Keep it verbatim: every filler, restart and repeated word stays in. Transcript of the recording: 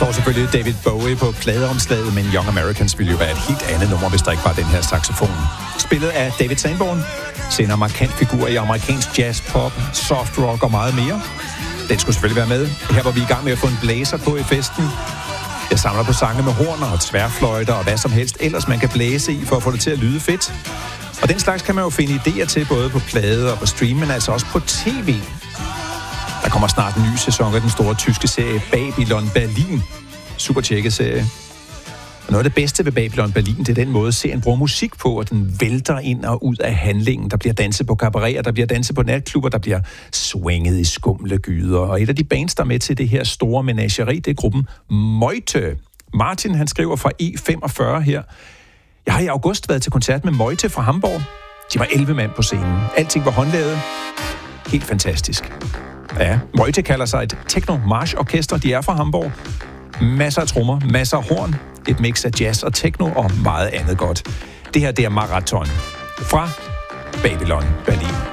står selvfølgelig David Bowie på pladeomslaget, men Young Americans ville jo være et helt andet nummer, hvis der ikke var den her saxofon. Spillet af David Sanborn, senere markant figur i amerikansk jazz, pop, soft rock og meget mere. Den skulle selvfølgelig være med. Her var vi i gang med at få en blæser på i festen. Jeg samler på sange med horner og tværfløjter og hvad som helst ellers man kan blæse i for at få det til at lyde fedt. Og den slags kan man jo finde idéer til både på plade og på stream, men altså også på tv. Der kommer snart en ny sæson af den store tyske serie Babylon Berlin. Super tjekket serie. Og noget af det bedste ved Babylon Berlin, det er den måde, serien bruger musik på, og den vælter ind og ud af handlingen. Der bliver danset på cabareter, der bliver danset på natklubber, der bliver swinget i skumle gyder. Og et af de bands, der er med til det her store menageri, det er gruppen Meute. Martin, han skriver fra E femogfyrre her. Jeg har i august været til koncert med Meute fra Hamburg. De var elleve mand på scenen. Alting var håndlavet. Helt fantastisk. Ja, Meute kalder sig et techno-march-orkester. De er fra Hamburg. Masser af trommer, masser af horn, et mix af jazz og techno og meget andet godt. Det her, det er Marathon fra Babylon Berlin.